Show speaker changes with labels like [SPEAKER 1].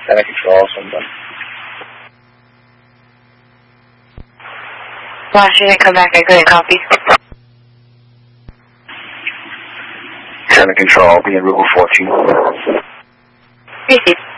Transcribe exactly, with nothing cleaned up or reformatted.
[SPEAKER 1] Center Control, someone.
[SPEAKER 2] Washington, come back. I couldn't copy.
[SPEAKER 1] Center Control, be in Route fourteen.
[SPEAKER 2] Receive.